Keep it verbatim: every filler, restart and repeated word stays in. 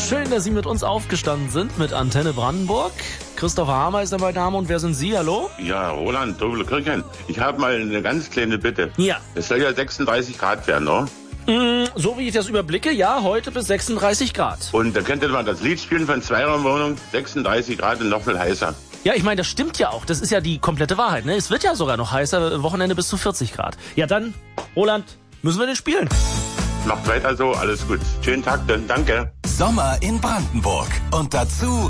Schön, dass Sie mit uns aufgestanden sind mit Antenne Brandenburg. Christopher Hamer ist mein Name und wer sind Sie? Hallo? Ja, Roland Dobele-Kirchen. Ich habe mal eine ganz kleine Bitte. Ja. Es soll ja sechsunddreißig Grad werden, ne? Mm, so wie ich das überblicke, ja, heute bis sechsunddreißig Grad. Und da könnte man das Lied spielen von Zweiraumwohnung, sechsunddreißig Grad und noch viel heißer. Ja, ich meine, das stimmt ja auch. Das ist ja die komplette Wahrheit, ne? Es wird ja sogar noch heißer, Wochenende bis zu vierzig Grad. Ja, dann, Roland, müssen wir den spielen. Macht weiter so, alles gut. Schönen Tag dann, danke. Sommer in Brandenburg. Und dazu